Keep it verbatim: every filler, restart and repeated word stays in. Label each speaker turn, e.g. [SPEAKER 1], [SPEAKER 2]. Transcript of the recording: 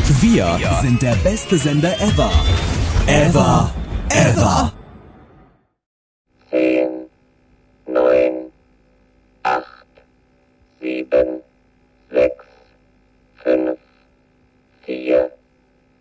[SPEAKER 1] Wir sind der beste Sender ever. Ever. Ever.
[SPEAKER 2] Zehn, neun, acht, sieben,